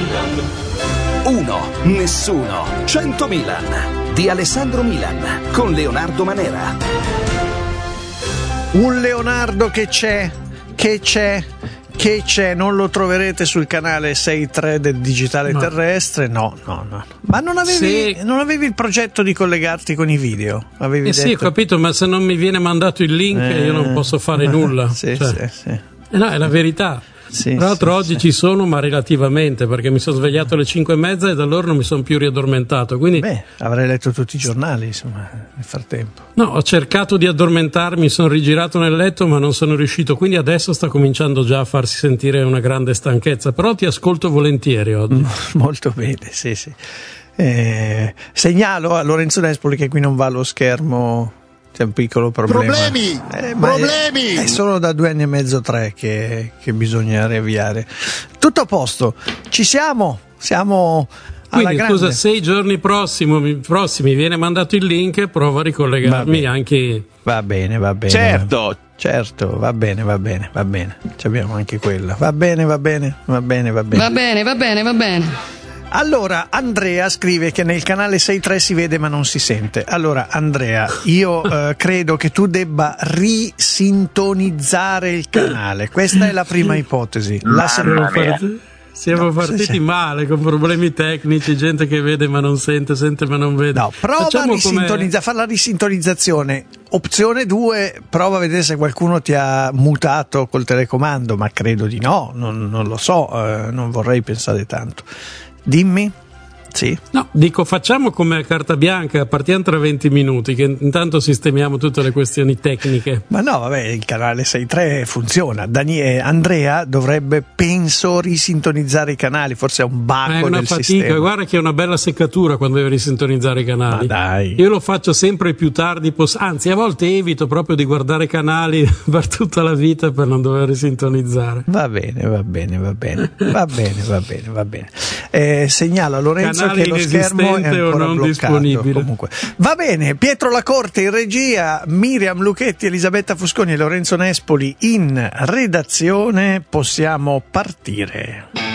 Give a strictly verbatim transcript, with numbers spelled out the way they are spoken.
Uno, nessuno, cento Milan di Alessandro Milan con Leonardo Manera. Un Leonardo che c'è, che c'è, che c'è, non lo troverete sul canale sei tre del digitale no. terrestre, no, no, no. Ma non avevi, se... non avevi il progetto di collegarti con i video? Avevi eh detto... sì, ho capito, ma se non mi viene mandato il link eh... io non posso fare nulla. sì, cioè... sì, sì. Eh no, è la verità. Sì, Tra l'altro sì, oggi sì. ci sono, ma relativamente, perché mi sono svegliato alle cinque e mezza e da allora non mi sono più riaddormentato. Quindi... Beh, avrei letto tutti i giornali, insomma, nel frattempo. No, ho cercato di addormentarmi, sono rigirato nel letto, ma non sono riuscito. Quindi adesso sta cominciando già a farsi sentire una grande stanchezza. Però ti ascolto volentieri oggi. Molto bene, sì, sì. Eh, segnalo a Lorenzo Nespoli che qui non va allo schermo. C'è un piccolo problema. Problemi! Eh, Problemi! È, è solo da due anni e mezzo, tre che, che bisogna riavviare. Tutto a posto, ci siamo, siamo alla Quindi grande. scusa, se i giorni prossimi, prossimi viene mandato il link, prova a ricollegarmi anche. Va bene, va bene. Certo! Certo, va bene, va bene, va bene. Ci abbiamo anche quella. Va bene, va bene, va bene, va bene. Va bene, va bene, va bene. Allora, Andrea scrive che nel canale sei tre si vede ma non si sente. Allora, Andrea, io eh, credo che tu debba risintonizzare il canale. Questa è la prima ipotesi. La Siamo, part... Siamo no, partiti sì, sì. male, con problemi tecnici, gente che vede ma non sente, sente ma non vede. No, prova Facciamo a risintonizza- fare la risintonizzazione. Opzione due, prova a vedere se qualcuno ti ha mutato col telecomando, ma credo di no, non, non lo so, eh, non vorrei pensare tanto. Dimmi? Sì. No, dico facciamo come a carta bianca, partiamo tra venti minuti, che intanto sistemiamo tutte le questioni tecniche. Ma no, vabbè, il canale sei tre funziona. Daniele, Andrea dovrebbe, penso, risintonizzare i canali, forse è un baco è una del fatica, sistema. Guarda che è una bella seccatura quando devi risintonizzare i canali. Ma dai. Io lo faccio sempre più tardi, poss- anzi a volte evito proprio di guardare canali per tutta la vita per non dover risintonizzare. Va bene, va bene, va bene, va bene, va bene, va bene. Eh, segnala Lorenzo Canale che lo schermo è o ancora non bloccato. disponibile. Comunque. Va bene, Pietro Lacorte in regia, Miriam Lucchetti, Elisabetta Fusconi e Lorenzo Nespoli in redazione. Possiamo partire.